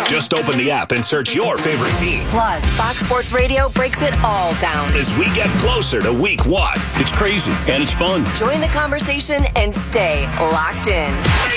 Just open the app and search your favorite team. Plus, Fox Sports Radio breaks it all down as we get closer to week 1. It's crazy, and it's fun. Join the conversation and stay locked in.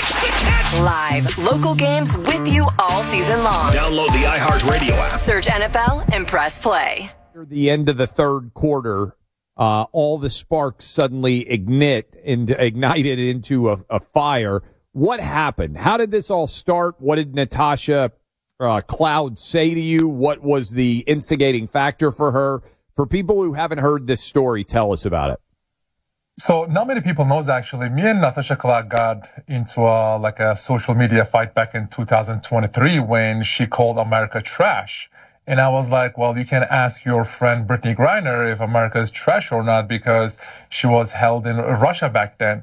Live, local games with you all season long. Download the iHeartRadio app. Search NFL and press play. At the end of the third quarter, all the sparks suddenly ignited into a fire. What happened? How did this all start? What did Natasha Cloud say to you? What was the instigating factor for her? For people who haven't heard this story, tell us about it. So not many people knows actually. Me and Natasha Cloud got into a social media fight back in 2023 when she called America trash. And I was like, well, you can ask your friend Brittany Griner if America is trash or not because she was held in Russia back then.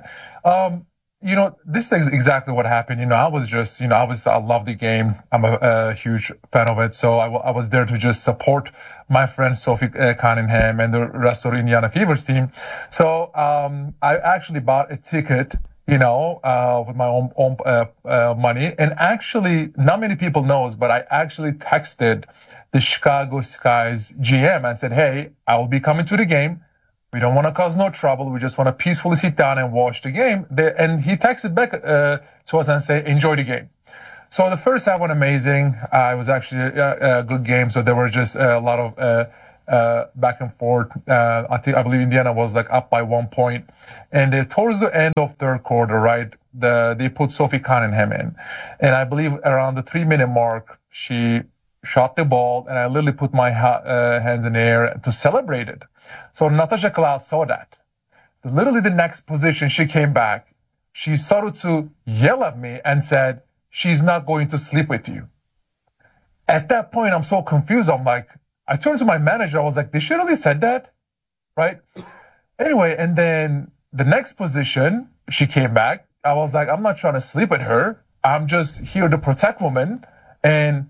This is exactly what happened. I love the game. I'm a huge fan of it. So I was there to just support my friend Sophie Cunningham and the rest of the Indiana Fevers team. So, I actually bought a ticket, with my own money. And actually, not many people knows, but I actually texted the Chicago Sky's GM and said, hey, I will be coming to the game. We don't want to cause no trouble. We just want to peacefully sit down and watch the game. And he texted back to us and said, enjoy the game. So the first half went amazing. It was actually a good game. So there were just a lot of back and forth. I believe Indiana was up by 1 point. And towards the end of third quarter, right, they put Sophie Cunningham in. And I believe around the 3-minute mark, she shot the ball, and I literally put my hands in the air to celebrate it. So Natasha Cloud saw that. Literally the next position, she came back. She started to yell at me and said, she's not going to sleep with you. At that point, I'm so confused. I turned to my manager. I was like, did she really said that? Right? Anyway, and then the next position, she came back. I was like, I'm not trying to sleep with her. I'm just here to protect women and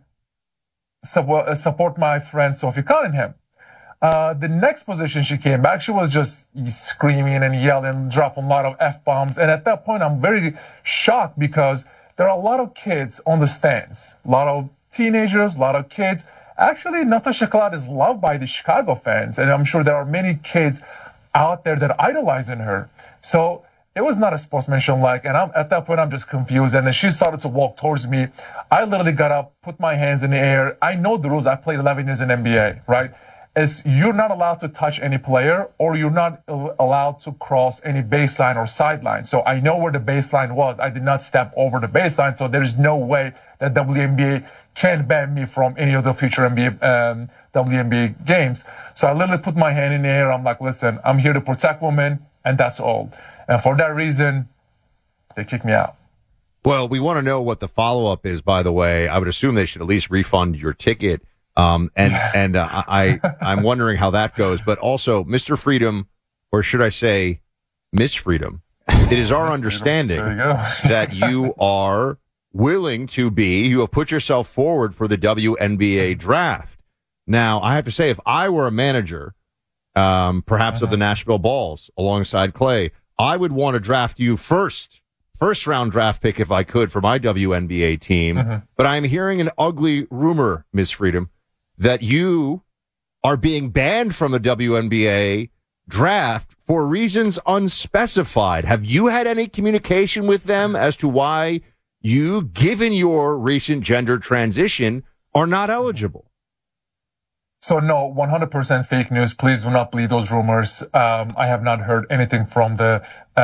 support my friend Sophie Cunningham. The next position she came back, she was just screaming and yelling, dropping a lot of F-bombs. And at that point, I'm very shocked because there are a lot of kids on the stands, a lot of teenagers, a lot of kids. Actually, Natasha Cloud is loved by the Chicago fans, and I'm sure there are many kids out there that idolize in her. So it was not a sportsmanship and at that point, I'm just confused. And then she started to walk towards me. I literally got up, put my hands in the air. I know the rules. I played 11 years in NBA, right? Is you're not allowed to touch any player or you're not allowed to cross any baseline or sideline. So I know where the baseline was. I did not step over the baseline. So there is no way that WNBA can ban me from any of the future WNBA games. So I literally put my hand in the air. I'm like, listen, I'm here to protect women, and that's all. And for that reason, they kicked me out. Well, we want to know what the follow-up is, by the way. I would assume they should at least refund your ticket. I'm wondering how that goes. But also, Mr. Freedom, or should I say Miss Freedom, it is our understanding that you are willing to you have put yourself forward for the WNBA draft. Now, I have to say, if I were a manager, perhaps of the Nashville Balls alongside Clay, I would want to draft you first round draft pick if I could for my WNBA team. But I'm hearing an ugly rumor, Ms. Freedom, that you are being banned from the WNBA draft for reasons unspecified. Have you had any communication with them as to why you, given your recent gender transition, are not eligible? So no, 100% fake news. Please do not believe those rumors. I have not heard anything from the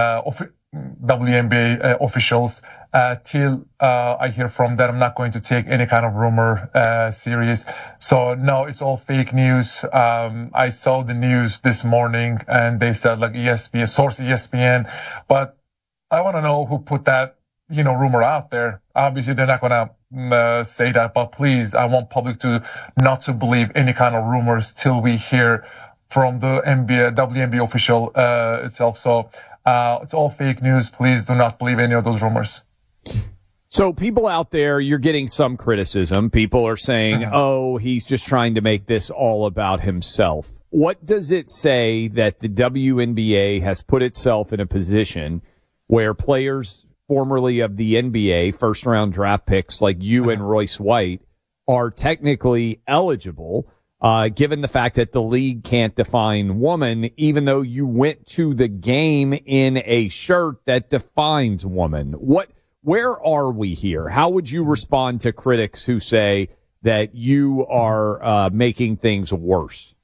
WNBA officials. Till I hear from them, I'm not going to take any kind of rumor serious. So no, it's all fake news. I saw the news this morning, and they said ESPN, source ESPN, but I want to know who put that rumor out there. Obviously, they're not going to say that, but please, I want public not to believe any kind of rumors till we hear from the WNBA official itself. So it's all fake news. Please do not believe any of those rumors. So people out there, you're getting some criticism. People are saying, oh, he's just trying to make this all about himself. What does it say that the WNBA has put itself in a position where players formerly of the NBA, first-round draft picks like you and Royce White, are technically eligible, given the fact that the league can't define woman, even though you went to the game in a shirt that defines woman. Where are we here? How would you respond to critics who say that you are making things worse?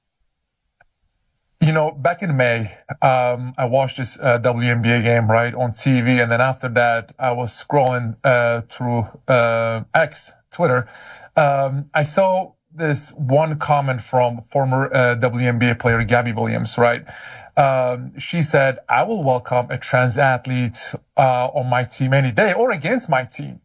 You know, back in May, I watched this WNBA game, right, on TV. And then after that, I was scrolling through X, Twitter. I saw this one comment from former WNBA player Gabby Williams, right? She said, I will welcome a trans athlete on my team any day or against my team.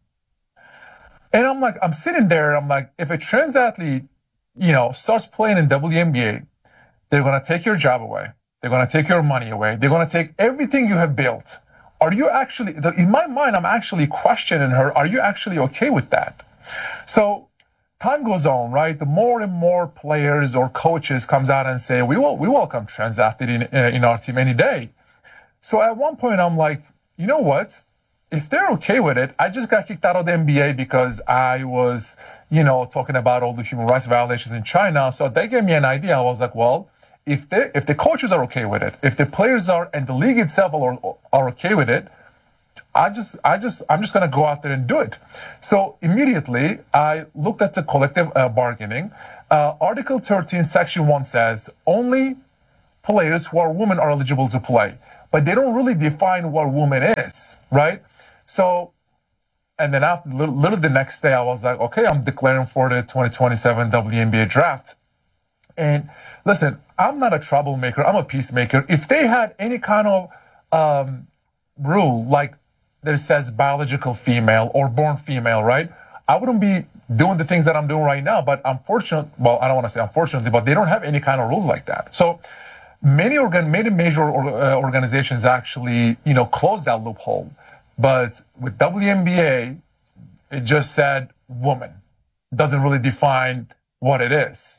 And I'm sitting there, I'm like, if a trans athlete, starts playing in WNBA, they're going to take your job away. They're going to take your money away. They're going to take everything you have built. Are you actually, in my mind, I'm actually questioning her. Are you actually okay with that? So time goes on, right? The more and more players or coaches comes out and say, we welcome trans athlete in our team any day. So at one point, I'm like, you know what? If they're okay with it, I just got kicked out of the NBA because I was, talking about all the human rights violations in China. So they gave me an idea. I was like, well, if the coaches are okay with it, if the players are and the league itself are okay with it, I'm just going to go out there and do it. So immediately I looked at the collective bargaining. Article 13, Section 1 says only players who are women are eligible to play, but they don't really define what woman is, right? So, and then after literally the next day, I was like, okay, I'm declaring for the 2027 WNBA draft. And listen, I'm not a troublemaker. I'm a peacemaker. If they had any kind of rule like that says biological female or born female, right? I wouldn't be doing the things that I'm doing right now. But unfortunately, well, I don't want to say unfortunately, but they don't have any kind of rules like that. So many major organizations actually, closed that loophole. But with WNBA, it just said woman. Doesn't really define what it is,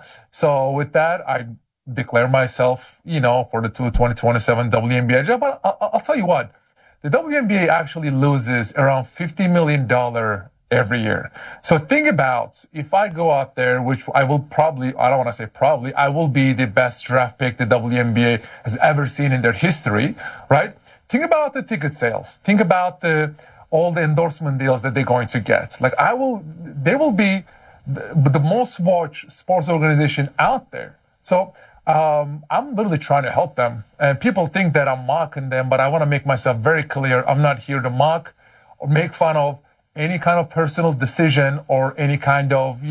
So with that, I declare myself, for the 2027 WNBA job. But I'll tell you what, the WNBA actually loses around $50 million every year. So think about if I go out there, which I will probably, I don't want to say probably, I will be the best draft pick the WNBA has ever seen in their history, right? Think about the ticket sales. Think about all the endorsement deals that they're going to get. They will be the most watched sports organization out there. So I'm literally trying to help them. And people think that I'm mocking them, but I want to make myself very clear. I'm not here to mock or make fun of any kind of personal decision or any kind of,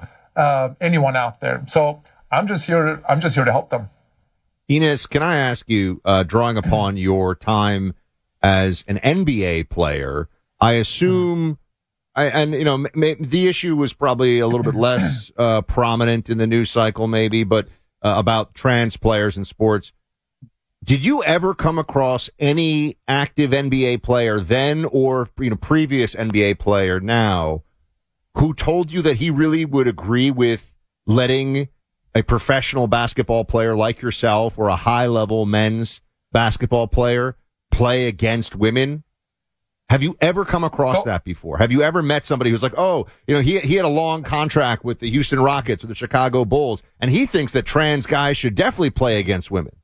anyone out there. So I'm just here to help them. Enes, can I ask you, drawing upon your time as an NBA player, I assume, the issue was probably a little bit less prominent in the news cycle, maybe, but about trans players in sports. Did you ever come across any active NBA player then or previous NBA player now who told you that he really would agree with letting a professional basketball player like yourself or a high-level men's basketball player play against women? Have you ever come across that before? Have you ever met somebody who's like, he had a long contract with the Houston Rockets or the Chicago Bulls, and he thinks that trans guys should definitely play against women?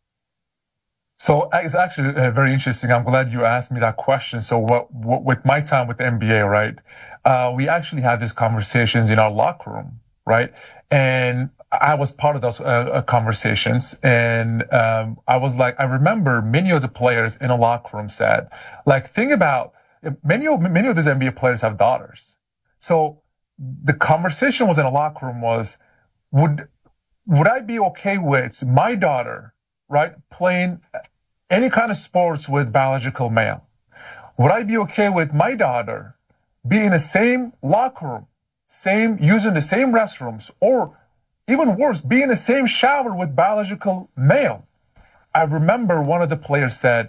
So it's actually very interesting. I'm glad you asked me that question. So what with my time with the NBA, right, we actually had these conversations in our locker room, right? And I was part of those conversations. And I was like, I remember many of the players in a locker room said, think about many of these NBA players have daughters. So the conversation was in a locker room was, would I be okay with my daughter, right, playing any kind of sports with biological male? Would I be okay with my daughter being in the same locker room, using the same restrooms, or even worse, be in the same shower with biological male? I remember one of the players said,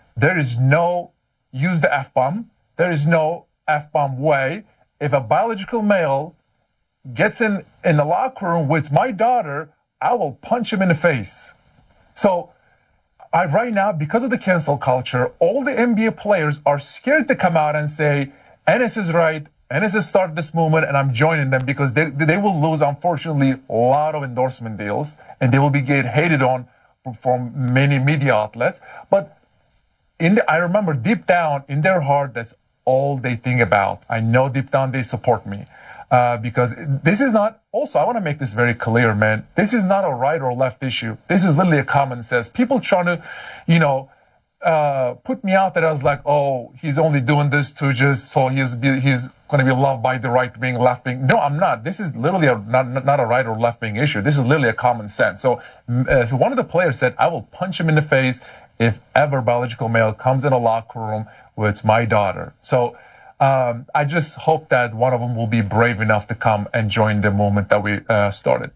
use the F-bomb. There is no F-bomb way. If a biological male gets in the locker room with my daughter, I will punch him in the face. So right now, because of the cancel culture, all the NBA players are scared to come out and say, Enes is right Enes has started this movement, and I'm joining them because they will lose, unfortunately, a lot of endorsement deals, and they will be get hated on from many media outlets. But I remember deep down in their heart, that's all they think about. I know deep down they support me. Because this is not, also, I want to make this very clear, man. This is not a right or left issue. This is literally a common sense. People trying to, put me out there as like, oh, he's only doing this to just, so he's going to be loved by the right wing, left wing. No, I'm not. This is literally not a right or left wing issue. This is literally a common sense. So one of the players said, I will punch him in the face if ever biological male comes in a locker room with my daughter. So, I just hope that one of them will be brave enough to come and join the movement that we started.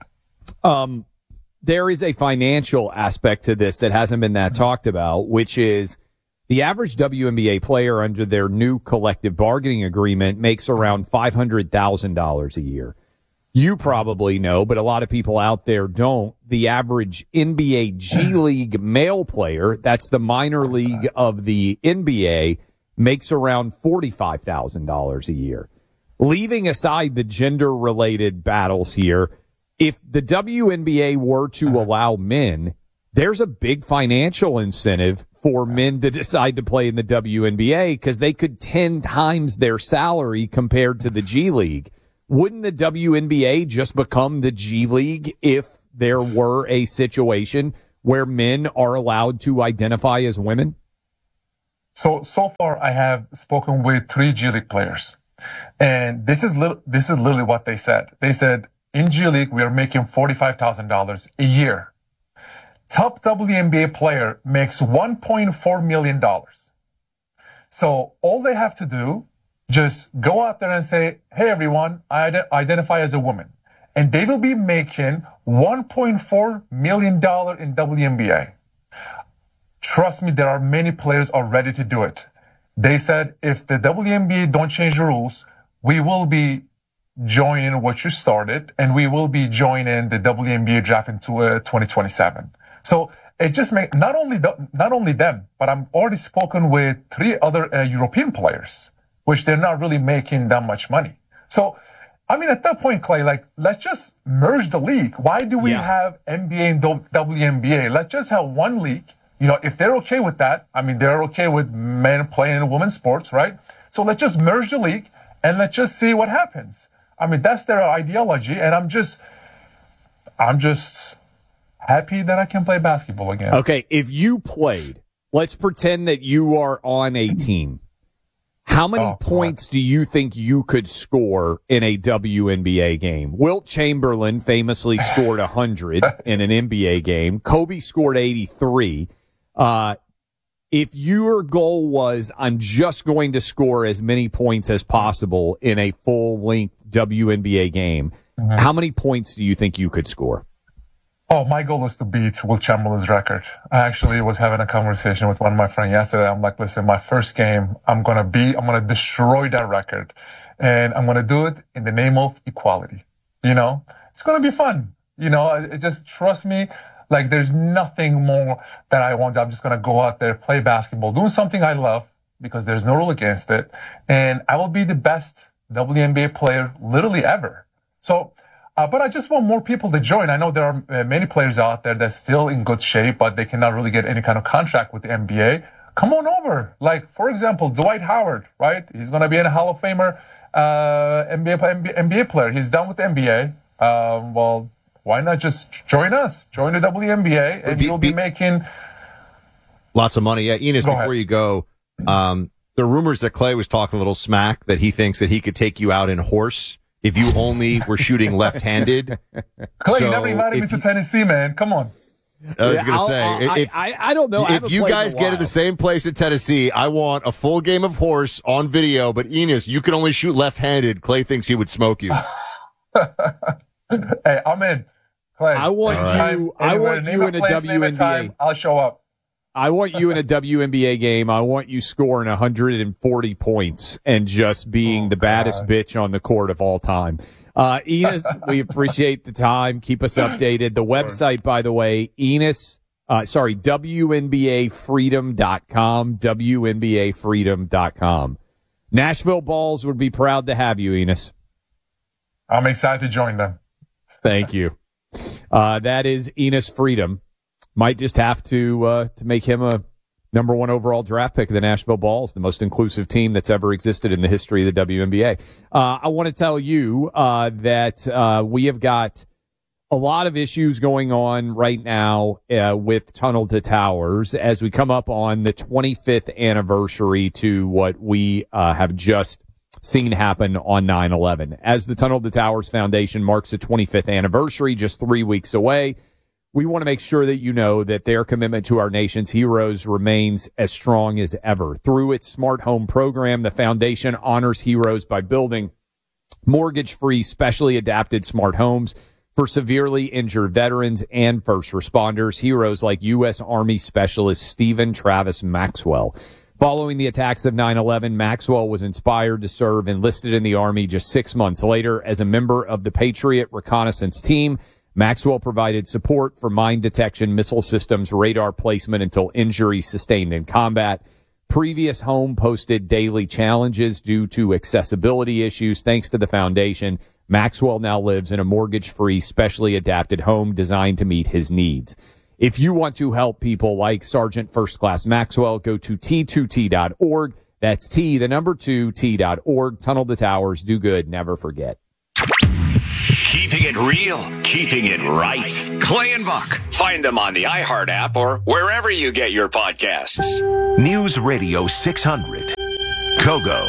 There is a financial aspect to this that hasn't been that talked about, which is the average WNBA player under their new collective bargaining agreement makes around $500,000 a year. You probably know, but a lot of people out there don't. The average NBA G League male player, that's the minor league of the NBA, makes around $45,000 a year. Leaving aside the gender-related battles here, if the WNBA were to allow men, there's a big financial incentive for men to decide to play in the WNBA because they could 10 times their salary compared to the G League. Wouldn't the WNBA just become the G League if there were a situation where men are allowed to identify as women? So far, I have spoken with 3 G League players, and this is literally what they said. They said, in G League, we are making $45,000 a year. Top WNBA player makes $1.4 million. So all they have to do, just go out there and say, hey, everyone, I identify as a woman. And they will be making $1.4 million in WNBA. Trust me, there are many players are ready to do it. They said, if the WNBA don't change the rules, we will be joining what you started, and we will be joining the WNBA draft in 2027. So it just makes not only them, but I'm already spoken with 3 other European players, which they're not really making that much money. So, I mean, at that point, Clay, like, let's just merge the league. Why do we have NBA and WNBA? Let's just have one league. If they're okay with that, I mean, they're okay with men playing in women's sports, right? So let's just merge the league and let's just see what happens. I mean, that's their ideology, and I'm just happy that I can play basketball again. Okay, if you played, let's pretend that you are on a team. How many points do you think you could score in a WNBA game? Wilt Chamberlain famously scored 100 in an NBA game. Kobe scored 83. If your goal was, I'm just going to score as many points as possible in a full-length WNBA game, how many points do you think you could score? Oh, my goal was to beat Wilt Chamberlain's record. I actually was having a conversation with one of my friends yesterday. I'm like, listen, my first game, I'm going to destroy that record. And I'm going to do it in the name of equality. It's going to be fun. Just trust me. Like, there's nothing more that I want. I'm just going to go out there, play basketball, doing something I love because there's no rule against it. And I will be the best WNBA player literally ever. So, but I just want more people to join. I know there are many players out there that's still in good shape, but they cannot really get any kind of contract with the NBA. Come on over. Like, for example, Dwight Howard, right? He's going to be a Hall of Famer NBA player. He's done with the NBA. Well, why not just join us? Join the WNBA, and you'll be making lots of money. Yeah, Enes, before you go, there are rumors that Clay was talking a little smack that he thinks that he could take you out in horse if you only were shooting left-handed. Clay, you never invited me to Tennessee, man. Come on. I was going to say, I don't know. If you guys get to the same place in Tennessee, I want a full game of horse on video. But Enes, you can only shoot left-handed. Clay thinks he would smoke you. Hey, I'm in. Clay, I want you in a WNBA. I'll show up. I want you in a WNBA game. I want you scoring 140 points and just being the baddest bitch on the court of all time. Enes, we appreciate the time. Keep us updated. The website, by the way, WNBAfreedom.com, WNBAfreedom.com. Nashville Balls would be proud to have you, Enos. I'm excited to join them. Thank you. That is Enos Freedom. Might just have to make him a number 1 overall draft pick of the Nashville Balls, the most inclusive team that's ever existed in the history of the WNBA. I want to tell you that we have got a lot of issues going on right now with Tunnel to Towers as we come up on the 25th anniversary to what we have just seen happen on 9/11. As the Tunnel to Towers Foundation marks the 25th anniversary, just 3 weeks away, we want to make sure that you know that their commitment to our nation's heroes remains as strong as ever. Through its Smart Home program, the foundation honors heroes by building mortgage-free, specially adapted smart homes for severely injured veterans and first responders, heroes like U.S. Army Specialist Stephen Travis Maxwell. Following the attacks of 9/11, Maxwell was inspired to serve, enlisted in the Army just 6 months later as a member of the Patriot Reconnaissance Team. Maxwell provided support for mine detection, missile systems, radar placement until injury sustained in combat. Previous home posted daily challenges due to accessibility issues. Thanks to the foundation, Maxwell now lives in a mortgage-free, specially adapted home designed to meet his needs. If you want to help people like Sergeant First Class Maxwell, go to T2T.org. That's T2T.org. Tunnel to Towers. Do good. Never forget. Keeping it real, keeping it right. Clay and Buck. Find them on the iHeart app or wherever you get your podcasts. News Radio 600. Kogo.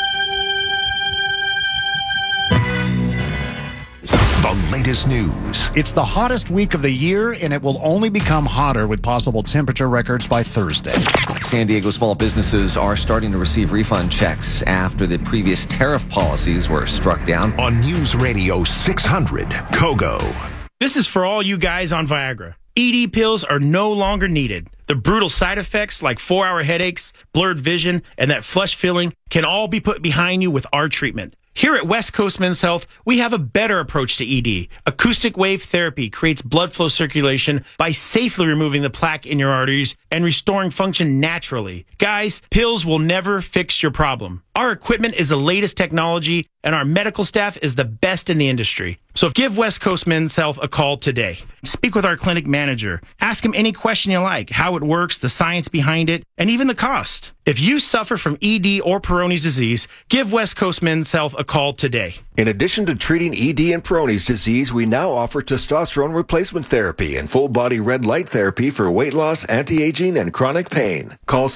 The latest news. It's the hottest week of the year, and it will only become hotter with possible temperature records by Thursday. San Diego small businesses are starting to receive refund checks after the previous tariff policies were struck down. On News Radio 600, Kogo. This is for all you guys on Viagra. ED pills are no longer needed. The brutal side effects like 4-hour headaches, blurred vision, and that flush feeling can all be put behind you with our treatment. Here at West Coast Men's Health, we have a better approach to ED. Acoustic wave therapy creates blood flow circulation by safely removing the plaque in your arteries and restoring function naturally. Guys, pills will never fix your problem. Our equipment is the latest technology, and our medical staff is the best in the industry. So give West Coast Men's Health a call today. Speak with our clinic manager. Ask him any question you like, how it works, the science behind it, and even the cost. If you suffer from ED or Peyronie's disease, give West Coast Men's Health a call today. In addition to treating ED and Peyronie's disease, we now offer testosterone replacement therapy and full-body red light therapy for weight loss, anti-aging, and chronic pain. Call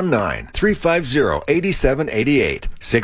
619-350-8788.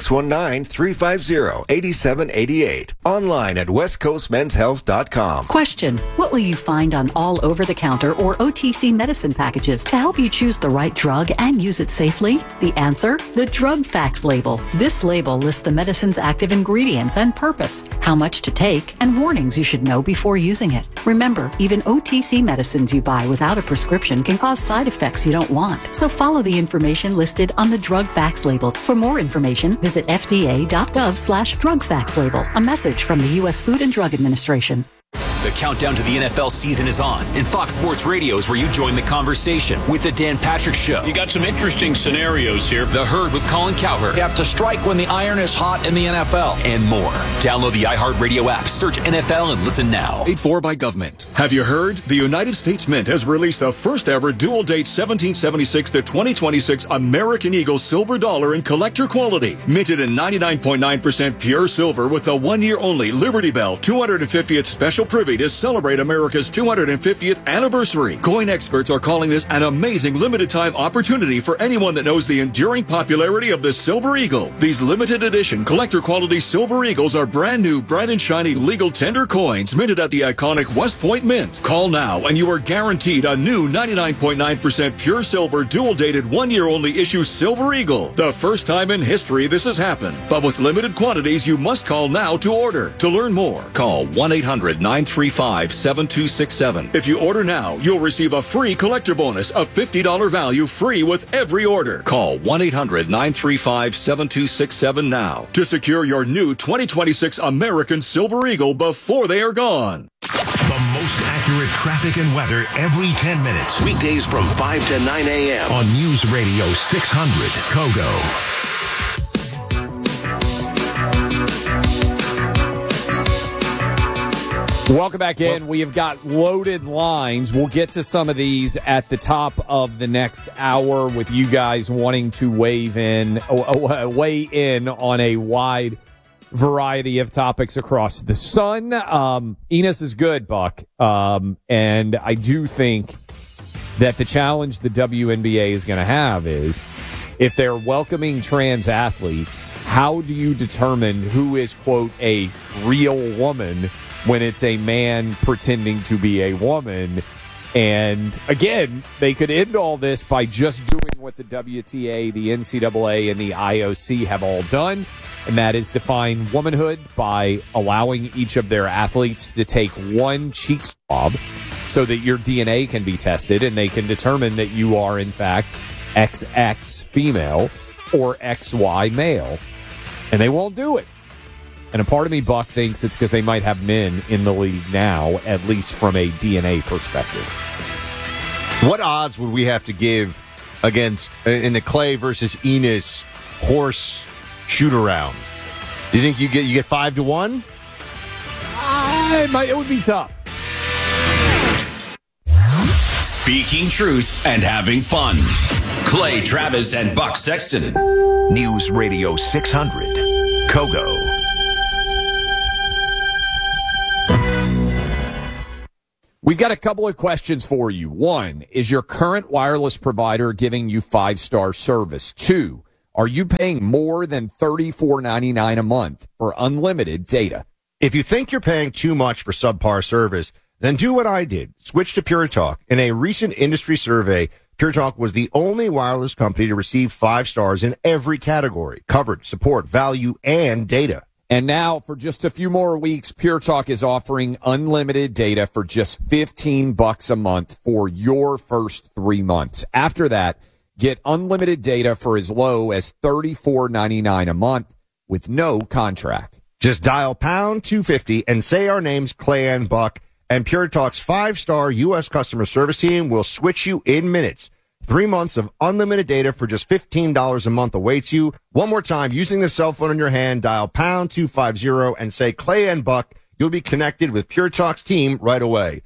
619-350-8788. Online at westcoastmenshealth.com. Question: what will you find on all over-the-counter or OTC medicine packages to help you choose the right drug and use it safely? The answer: the Drug Facts label. This label lists the medicine's active ingredients and purpose, how much to take, and warnings you should know before using it. Remember, even OTC medicines you buy without a prescription can cause side effects you don't want. So follow the information listed on the Drug Facts label. For more information, visit fda.gov/Drug Facts label. A message from the U.S. Food and Drug Administration. The countdown to the NFL season is on, and Fox Sports Radio is where you join the conversation with the Dan Patrick Show. You got some interesting scenarios here. The Herd with Colin Cowherd. You have to strike when the iron is hot in the NFL. And more. Download the iHeartRadio app, search NFL, and listen now. Paid for by government. Have you heard? The United States Mint has released the first ever dual date 1776 to 2026 American Eagle silver dollar in collector quality. Minted in 99.9% pure silver with the 1 year only Liberty Bell 250th special privy to celebrate America's 250th anniversary. Coin experts are calling this an amazing limited time opportunity for anyone that knows the enduring popularity of the Silver Eagle. These limited edition collector quality Silver Eagles are brand new, bright and shiny legal tender coins minted at the iconic West Point Mint. Call now and you are guaranteed a new 99.9% pure silver dual dated 1 year only issue Silver Eagle. The first time in history this has happened. But with limited quantities, you must call now to order. To learn more, call 1-800-935-7267. If you order now, you'll receive a free collector bonus of $50 value free with every order. Call 1-800-935-7267 now to secure your new 2026 American Silver Eagle before they are gone. The most accurate traffic and weather every 10 minutes. Weekdays from 5 to 9 a.m. on News Radio 600 Kogo. Welcome back in. We have got loaded lines. We'll get to some of these at the top of the next hour with you guys wanting to weigh in on a wide variety of topics across the sun. Enos is good, Buck. And I do think that the challenge the WNBA is going to have is if they're welcoming trans athletes, how do you determine who is, quote, a real woman when it's a man pretending to be a woman? And again, they could end all this by just doing what the WTA, the NCAA, and the IOC have all done, and that is define womanhood by allowing each of their athletes to take one cheek swab so that your DNA can be tested and they can determine that you are, in fact, XX female or XY male. And they won't do it. And a part of me, Buck, thinks it's because they might have men in the league now, at least from a DNA perspective. What odds would we have to give against in the Clay versus Enos horse shoot around? Do you think you get 5-1? It would be tough. Speaking truth and having fun. Clay Travis and Buck Sexton. News Radio 600. Kogo. We've got a couple of questions for you. One, is your current wireless provider giving you 5-star service? 2, are you paying more than $34.99 a month for unlimited data? If you think you're paying too much for subpar service, then do what I did. Switch to Pure Talk. In a recent industry survey, Pure Talk was the only wireless company to receive 5 stars in every category: coverage, support, value, and data. And now, for just a few more weeks, Pure Talk is offering unlimited data for just $15 a month for your first 3 months. After that, get unlimited data for as low as $34.99 a month with no contract. Just dial pound 250 and say our names, Clay and Buck, and Pure Talk's 5-star U.S. customer service team will switch you in minutes. 3 months of unlimited data for just $15 a month awaits you. One more time, using the cell phone in your hand, dial pound 250 and say Clay and Buck. You'll be connected with Pure Talk's team right away.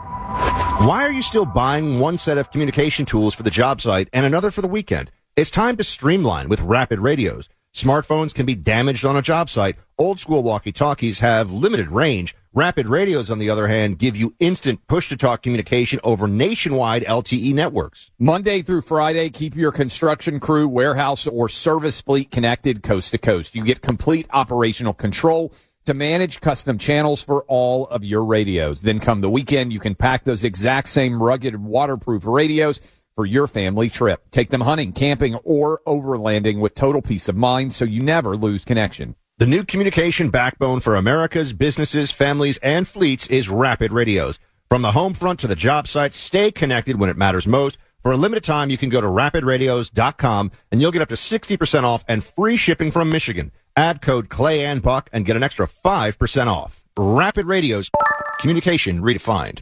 Why are you still buying one set of communication tools for the job site and another for the weekend? It's time to streamline with Rapid Radios. Smartphones can be damaged on a job site. Old school walkie-talkies have limited range. Rapid Radios, on the other hand, give you instant push-to-talk communication over nationwide LTE networks. Monday through Friday, keep your construction crew, warehouse, or service fleet connected coast to coast. You get complete operational control to manage custom channels for all of your radios. Then come the weekend, you can pack those exact same rugged waterproof radios for your family trip. Take them hunting, camping, or overlanding with total peace of mind so you never lose connection. The new communication backbone for America's businesses, families, and fleets is Rapid Radios. From the home front to the job site, stay connected when it matters most. For a limited time, you can go to rapidradios.com and you'll get up to 60% off and free shipping from Michigan. Add code Clay and Buck and get an extra 5% off. Rapid Radios, communication redefined.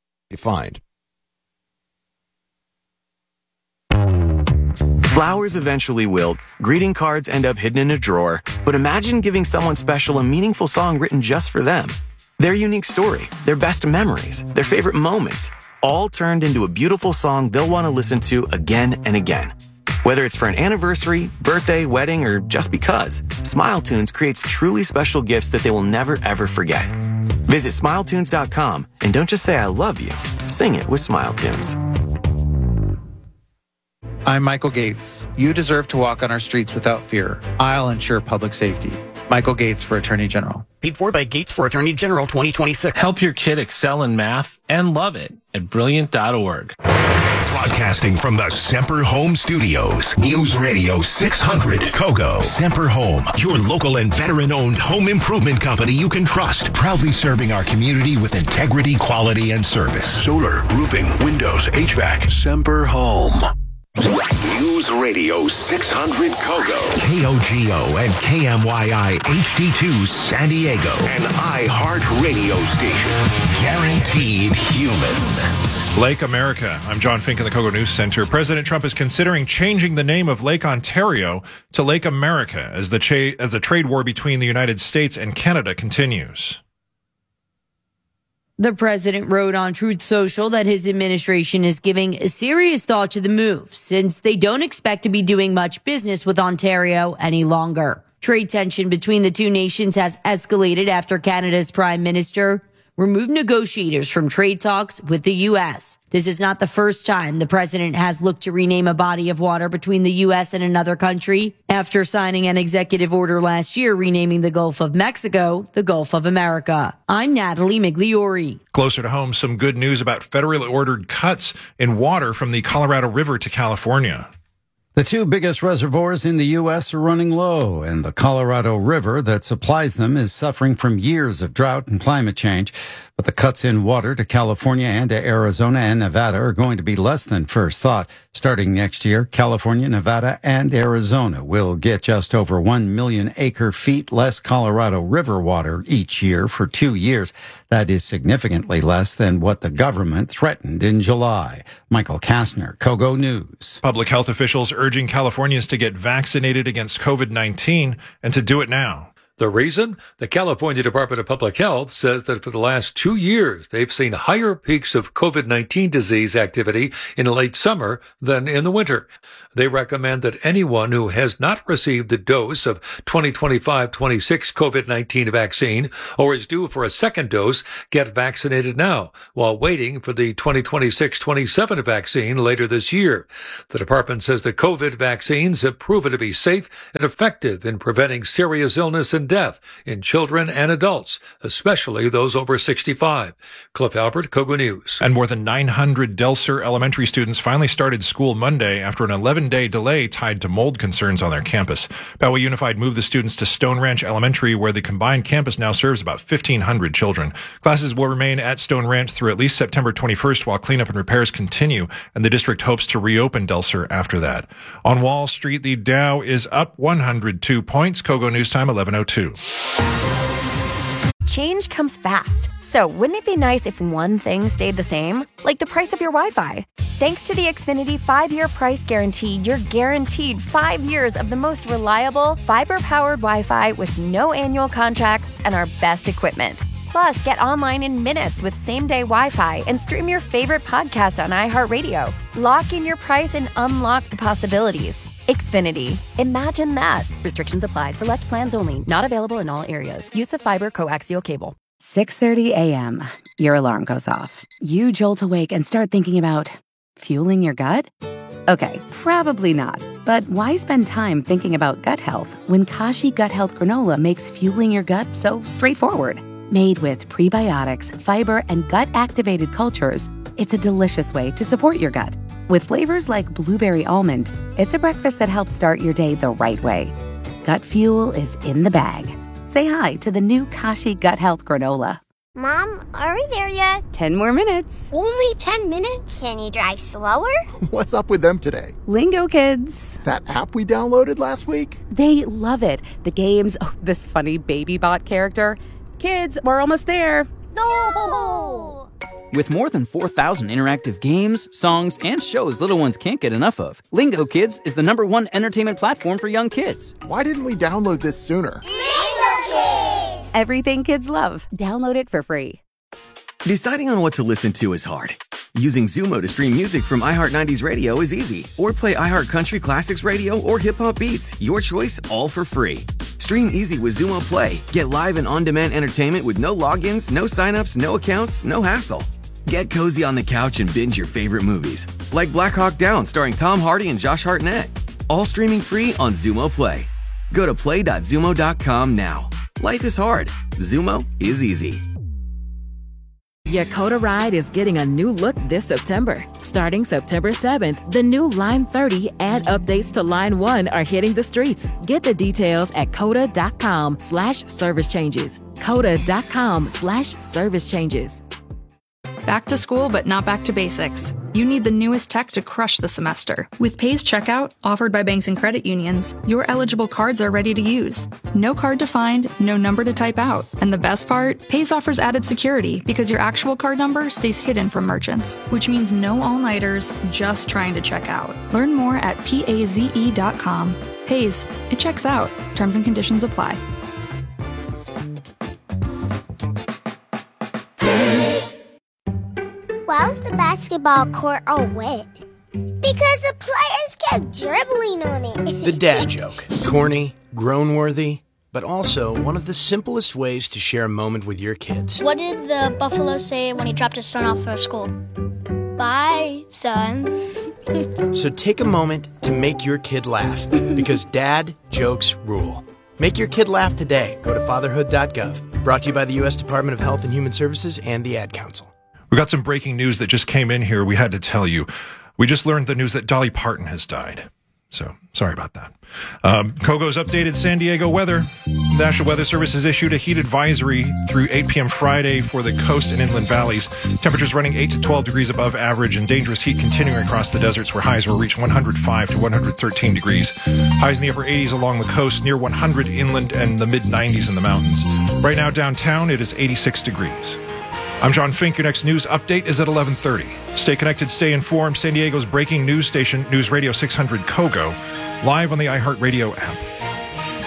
Flowers eventually wilt, greeting cards end up hidden in a drawer, but imagine giving someone special a meaningful song written just for them. Their unique story, their best memories, their favorite moments, all turned into a beautiful song they'll want to listen to again and again. Whether it's for an anniversary, birthday, wedding, or just because, SmileTunes creates truly special gifts that they will never ever forget. Visit SmileTunes.com and don't just say I love you, sing it with SmileTunes. I'm Michael Gates. You deserve to walk on our streets without fear. I'll ensure public safety. Michael Gates for Attorney General. Paid for by Gates for Attorney General 2026. Help your kid excel in math and love it at brilliant.org. Broadcasting from the Semper Home Studios. News Radio 600. Kogo. Semper Home. Your local and veteran-owned home improvement company you can trust. Proudly serving our community with integrity, quality, and service. Solar, roofing, windows, HVAC. Semper Home. News Radio 600 Kogo, KOGO and KMYI HD2 San Diego, an iHeart radio station. Guaranteed human. Lake America. I'm John Fink in the Kogo News Center. President Trump is considering changing the name of Lake Ontario to Lake America as the trade war between the United States and Canada continues. The president wrote on Truth Social that his administration is giving serious thought to the move since they don't expect to be doing much business with Ontario any longer. Trade tension between the two nations has escalated after Canada's prime minister removed negotiators from trade talks with the U.S. This is not the first time the president has looked to rename a body of water between the U.S. and another country after signing an executive order last year renaming the Gulf of Mexico the Gulf of America. I'm Natalie Migliori. Closer to home, some good news about federally ordered cuts in water from the Colorado River to California. The two biggest reservoirs in the U.S. are running low, and the Colorado River that supplies them is suffering from years of drought and climate change. But the cuts in water to California and to Arizona and Nevada are going to be less than first thought. Starting next year, California, Nevada, and Arizona will get just over 1 million acre-feet less Colorado River water each year for 2 years. That is significantly less than what the government threatened in July. Michael Kastner, KOGO News. Public health officials urging Californians to get vaccinated against COVID-19 and to do it now. The reason? The California Department of Public Health says that for the last 2 years, they've seen higher peaks of COVID-19 disease activity in late summer than in the winter. They recommend that anyone who has not received a dose of 2025-26 COVID-19 vaccine or is due for a second dose get vaccinated now while waiting for the 2026-27 vaccine later this year. The department says the COVID vaccines have proven to be safe and effective in preventing serious illness and death in children and adults, especially those over 65. Cliff Albert, KOGO News. And more than 900 Del Sur elementary students finally started school Monday after an 11-day delay tied to mold concerns on their campus. Poway Unified moved the students to Stone Ranch Elementary, where the combined campus now serves about 1,500 children. Classes will remain at Stone Ranch through at least September 21st while cleanup and repairs continue, and the district hopes to reopen Del Sur after that. On Wall Street, the Dow is up 102 points. KOGO News Time, 11:02. Change comes fast. So wouldn't it be nice if one thing stayed the same? Like the price of your Wi-Fi. Thanks to the Xfinity 5-year price guarantee, you're guaranteed 5 years of the most reliable, fiber-powered Wi-Fi with no annual contracts and our best equipment. Plus, get online in minutes with same-day Wi-Fi and stream your favorite podcast on iHeartRadio. Lock in your price and unlock the possibilities. Xfinity. Imagine that. Restrictions apply. Select plans only. Not available in all areas. Use of fiber coaxial cable. 6:30 a.m. Your alarm goes off. You jolt awake and start thinking about fueling your gut? Okay, probably not. But why spend time thinking about gut health when Kashi Gut Health Granola makes fueling your gut so straightforward? Made with prebiotics, fiber, and gut-activated cultures, it's a delicious way to support your gut. With flavors like blueberry almond, it's a breakfast that helps start your day the right way. Gut fuel is in the bag. Say hi to the new Kashi Gut Health Granola. Mom, are we there yet? 10 more minutes. Only 10 minutes? Can you drive slower? What's up with them today? Lingo Kids. That app we downloaded last week? They love it. The games, this funny baby bot character. Kids, we're almost there. No! With more than 4,000 interactive games, songs, and shows little ones can't get enough of, Lingo Kids is the #1 entertainment platform for young kids. Why didn't we download this sooner? Lingo Kids! Everything kids love. Download it for free. Deciding on what to listen to is hard. Using Zumo to stream music from iHeart 90s Radio is easy. Or play iHeart Country Classics Radio or Hip Hop Beats. Your choice, all for free. Stream easy with Zumo Play. Get live and on-demand entertainment with no logins, no signups, no accounts, no hassle. Get cozy on the couch and binge your favorite movies, like Black Hawk Down starring Tom Hardy and Josh Hartnett. All streaming free on Zumo Play. Go to play.zumo.com now. Life is hard. Zumo is easy. Yakota Ride is getting a new look this September. Starting September 7th, the new Line 30 and updates to Line 1 are hitting the streets. Get the details at coda.com/service changes. coda.com/service changes. Back to school, but not back to basics. You need the newest tech to crush the semester. With Pays Checkout, offered by banks and credit unions, your eligible cards are ready to use. No card to find, no number to type out. And the best part? Pays offers added security because your actual card number stays hidden from merchants, which means no all-nighters just trying to check out. Learn more at PAZE.com. Pays, it checks out. Terms and conditions apply. Why was the basketball court all wet? Because the players kept dribbling on it. The dad joke. Corny, groan-worthy, but also one of the simplest ways to share a moment with your kids. What did the buffalo say when he dropped his son off at school? Bye, son. So take a moment to make your kid laugh, because dad jokes rule. Make your kid laugh today. Go to fatherhood.gov. Brought to you by the U.S. Department of Health and Human Services and the Ad Council. We got some breaking news that just came in here. We had to tell you. We just learned the news that Dolly Parton has died. So, sorry about that. Kogo's updated San Diego weather. The National Weather Service has issued a heat advisory through 8 p.m. Friday for the coast and inland valleys. Temperatures running 8 to 12 degrees above average, and dangerous heat continuing across the deserts where highs will reach 105 to 113 degrees. Highs in the upper 80s along the coast, near 100 inland, and the mid-90s in the mountains. Right now downtown, it is 86 degrees. I'm John Fink. Your next news update is at 11:30. Stay connected, stay informed. San Diego's breaking news station, News Radio 600 Kogo, live on the iHeartRadio app.